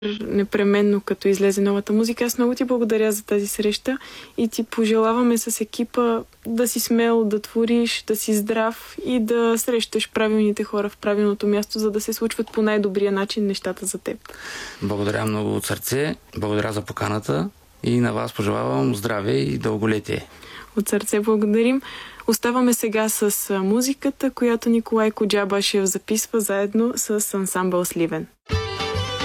непременно, като излезе новата музика. Аз много ти благодаря за тази среща и ти пожелаваме с екипа да си смел, да твориш, да си здрав и да срещаш правилните хора в правилното място, за да се случват по най-добрия начин нещата за теб. Благодаря много от сърце, благодаря за поканата и на вас пожелавам здраве и дълголетие. От сърце благодарим. Оставаме сега с музиката, която Николай Коджабашев записва заедно с ансамбъл Сливен.